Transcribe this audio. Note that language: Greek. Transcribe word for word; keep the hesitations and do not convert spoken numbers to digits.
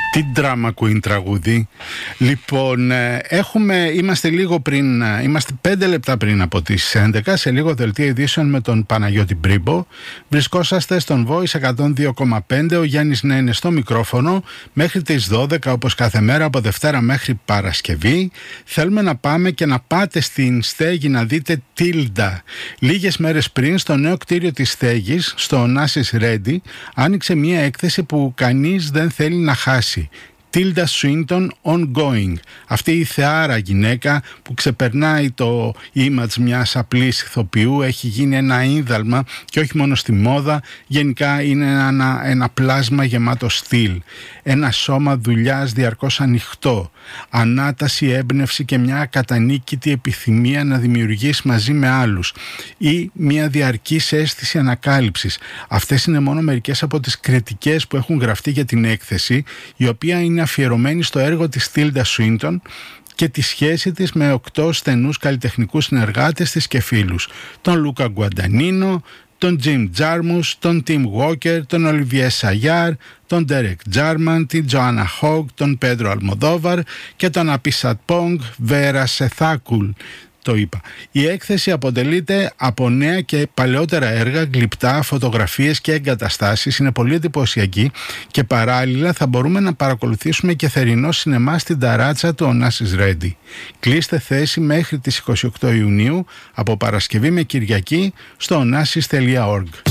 Τι drama queen τραγούδι. Λοιπόν, έχουμε, είμαστε λίγο πριν, είμαστε πέντε λεπτά πριν από τις έντεκα, σε λίγο δελτίο ειδήσεων με τον Παναγιώτη Μπρίμπο. Βρισκόσαστε στον Voice εκατόν δύο κόμμα πέντε, ο Γιάννης να είναι στο μικρόφωνο μέχρι τις δώδεκα, όπως κάθε μέρα από Δευτέρα μέχρι Παρασκευή. Θέλουμε να πάμε και να πάτε στην στέγη να δείτε Τίλντα. Λίγες μέρες πριν, στο νέο κτίριο της στέγης, στο Onassis Ready, άνοιξε μια έκθεση που κανείς δεν θέλει να χάσει. Tilda Swinton Ongoing. Αυτή η θεάρα γυναίκα που ξεπερνάει το image μιας απλής ηθοποιού, έχει γίνει ένα ίνδαλμα και όχι μόνο στη μόδα, γενικά είναι ένα, ένα πλάσμα γεμάτο στυλ. Ένα σώμα δουλειάς διαρκώς ανοιχτό, ανάταση, έμπνευση και μια ακατανίκητη επιθυμία να δημιουργήσει μαζί με άλλους ή μια διαρκής αίσθηση ανακάλυψης. Αυτές είναι μόνο μερικές από τις κριτικές που έχουν γραφτεί για την έκθεση, η οποία είναι αφιερωμένη στο έργο της Tilda Swinton και τη σχέση της με οκτώ στενούς καλλιτεχνικούς συνεργάτες της και φίλους, τον Λούκα Γκουαντανίνο, τον Jim Jarmusch, τον Tim Walker, τον Olivier Sayar, τον Derek Jarman, την Joanna Hogg, τον Pedro Almodóvar και τον Apichatpong Vera Sethakul. Το είπα. Η έκθεση αποτελείται από νέα και παλαιότερα έργα, γλυπτά, φωτογραφίες και εγκαταστάσεις. Είναι πολύ εντυπωσιακή και παράλληλα θα μπορούμε να παρακολουθήσουμε και θερινό σινεμά στην ταράτσα του Onassis Ready. Κλείστε θέση μέχρι τις είκοσι οκτώ Ιουνίου από Παρασκευή με Κυριακή στο onassis τελεία org.